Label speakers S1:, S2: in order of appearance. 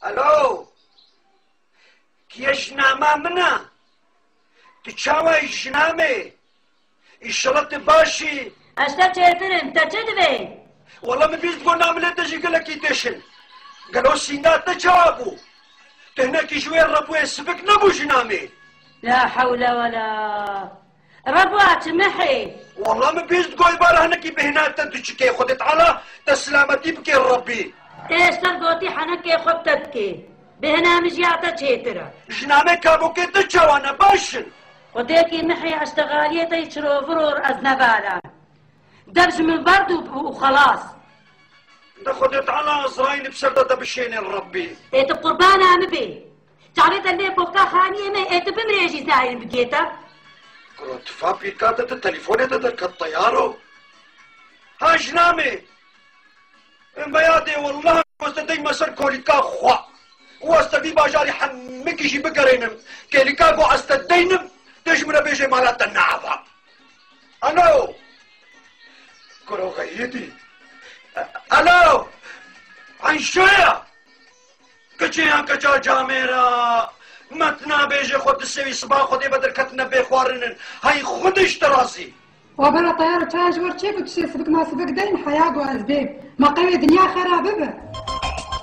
S1: الو كيشنامه منا تشاوي جنامي الشرط باشي
S2: اشتا چهترم تا چه دوی؟
S1: والله من بيست قلنا عملت تجي قال لك يدشن قالوا سينات تجابو تهناك شوية الربوة سبك نبو جنامي
S2: لا حول ولا ربوات محي
S1: والله من بيست قوي بارا هناكي بهنات تدشكي خدت على تسلامتي بكي الربي
S2: ايش تلقوتي حنكي خبتتكي بهنا مجياتا چهترا
S1: جنامي كابو كي تجاوانا باشن
S2: وديكي محي اشتغاليتا يشرو فرور ازنبالا دبج من برد وخلاص
S1: ده خدت على ازرايل بسردة بشين الربي
S2: ايت قربانا مبي تعريت اللي بوكا خانية ما ايت بمريجي زاين بقيتا
S1: قلت فابي كاتت التليفون تدرك الطيارو ها جنامي بيادي والله واستدي مسر كوليكا خوا واستدي باجاري حمكي جي بقرينم كوليكا قو استدينم تجمنا بيجي مالات النعفة الو كرو غيدي الو عن شوية كچيان كچا جاميرا متنا بيجي خود السوي صباح خودي بدر كتنا بيخوارنن هاي خودش تراسي
S3: وبلا طيارة تاج ورشيك وتشي سبك ما سبك دين حياة وأسباب ما قوي دنيا خرابة